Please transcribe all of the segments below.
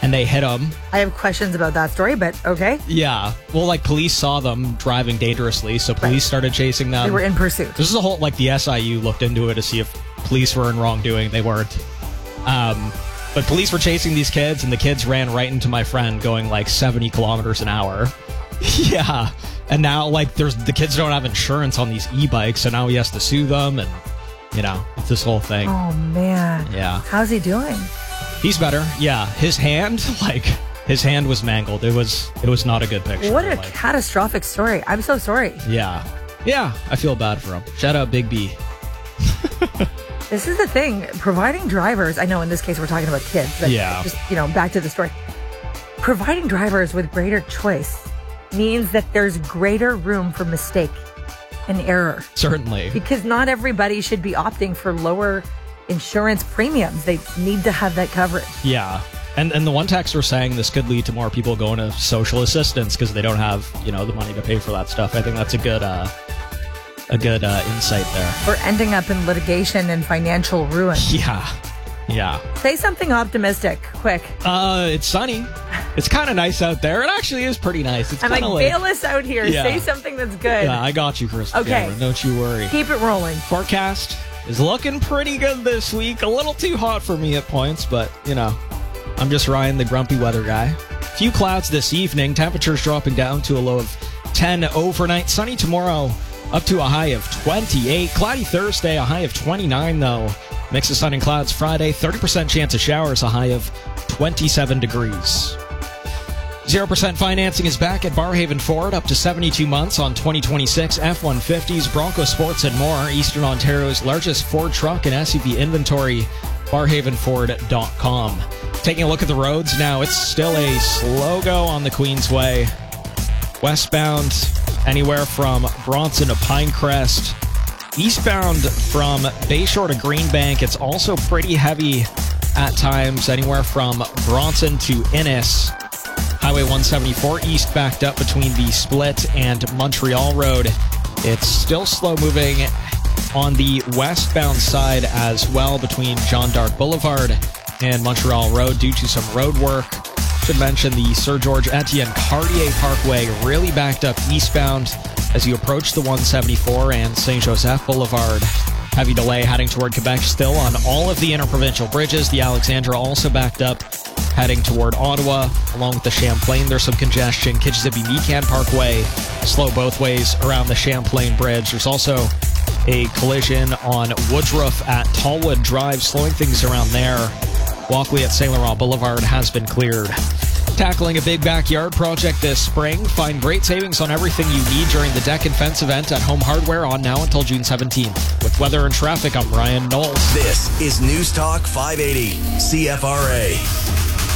and they hit him. I have questions about that story, but okay. Yeah. Well, like, police saw them driving dangerously, so police started chasing them. They were in pursuit. This is a whole, like, the SIU looked into it to see if police were in wrongdoing. They weren't. But police were chasing these kids, and the kids ran right into my friend going, like, 70 kilometers an hour. Yeah. And now, like, the kids don't have insurance on these e-bikes, so now he has to sue them, and, you know, it's this whole thing. Oh, man. Yeah. How's he doing? He's better. Yeah. His hand was mangled. It was not a good picture. What a catastrophic story. I'm so sorry. Yeah. Yeah. I feel bad for him. Shout out Big B. This is the thing. Providing drivers, I know in this case we're talking about kids, but just, back to the story. Providing drivers with greater choice means that there's greater room for mistake and error. Certainly. Because not everybody should be opting for lower insurance premiums. They need to have that coverage. Yeah. And the one texter saying this could lead to more people going to social assistance because they don't have, the money to pay for that stuff. I think that's a good insight there. Or ending up in litigation and financial ruin. Yeah. Say something optimistic, quick. It's sunny. It's kind of nice out there. It actually is pretty nice. It's I'm like, bail us out here. Yeah. Say something that's good. Yeah, I got you, Chris. Okay. Don't you worry. Keep it rolling. Forecast is looking pretty good this week. A little too hot for me at points, but, I'm just Ryan, the grumpy weather guy. Few clouds this evening. Temperatures dropping down to a low of 10 overnight. Sunny tomorrow, up to a high of 28. Cloudy Thursday, a high of 29, though. Mix of sun and clouds Friday. 30% chance of showers, a high of 27 degrees. 0% financing is back at Barhaven Ford, up to 72 months on 2026 F-150s, Bronco Sports, and more. Eastern Ontario's largest Ford truck and SUV inventory, barhavenford.com. Taking a look at the roads now, it's still a slow go on the Queensway. Westbound, anywhere from Bronson to Pinecrest. Eastbound from Bayshore to Greenbank, it's also pretty heavy at times, anywhere from Bronson to Innis. Highway 174 east backed up between the Split and Montreal Road. It's still slow moving on the westbound side as well between Jean d'Arc Boulevard and Montreal Road due to some road work. Should mention the Sir George Etienne Cartier Parkway really backed up eastbound as you approach the 174 and Saint Joseph Boulevard. Heavy delay heading toward Quebec still on all of the interprovincial bridges. The Alexandra also backed up heading toward Ottawa. Along with the Champlain, there's some congestion. Kitchissippi-Mecan Parkway, slow both ways around the Champlain Bridge. There's also a collision on Woodruff at Tallwood Drive, slowing things around there. Walkley at Saint Laurent Boulevard has been cleared. Tackling a big backyard project this spring. Find great savings on everything you need during the deck and fence event at Home Hardware on now until June 17th. With weather and traffic, I'm Ryan Knowles. This is News Talk 580, CFRA.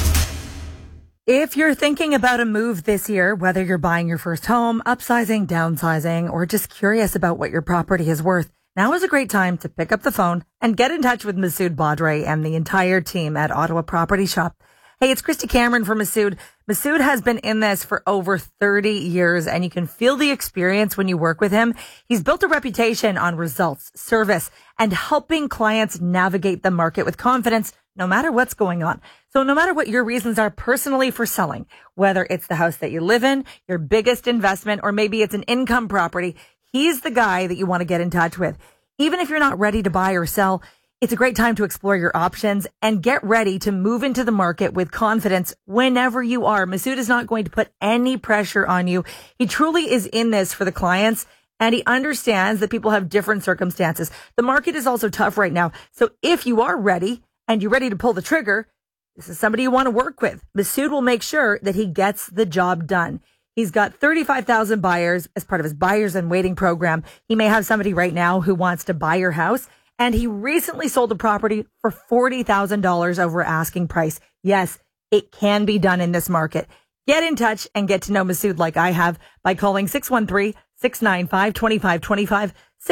If you're thinking about a move this year, whether you're buying your first home, upsizing, downsizing, or just curious about what your property is worth, now is a great time to pick up the phone and get in touch with Masood Badre and the entire team at Ottawa Property Shop. Hey, it's Christy Cameron from Masood. Masood has been in this for over 30 years, and you can feel the experience when you work with him. He's built a reputation on results, service, and helping clients navigate the market with confidence, no matter what's going on. So no matter what your reasons are personally for selling, whether it's the house that you live in, your biggest investment, or maybe it's an income property, he's the guy that you want to get in touch with. Even if you're not ready to buy or sell, it's a great time to explore your options and get ready to move into the market with confidence whenever you are. Masood is not going to put any pressure on you. He truly is in this for the clients, and he understands that people have different circumstances. The market is also tough right now. So if you are ready and you're ready to pull the trigger, this is somebody you want to work with. Masood will make sure that he gets the job done. He's got 35,000 buyers as part of his buyers and waiting program. He may have somebody right now who wants to buy your house. And he recently sold a property for $40,000 over asking price. Yes, it can be done in this market. Get in touch and get to know Masood like I have by calling 613-695-2525,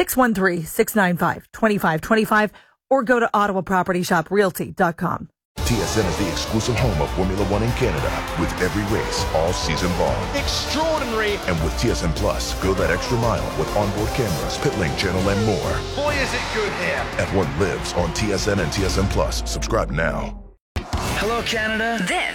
613-695-2525, or go to OttawaPropertyShopRealty.com. TSN is the exclusive home of Formula One in Canada, with every race all season long. Extraordinary. And with TSN Plus, go that extra mile with onboard cameras, pit lane channel, and more. Boy, is it good here. F1 lives on TSN and TSN Plus. Subscribe now. Hello, Canada. This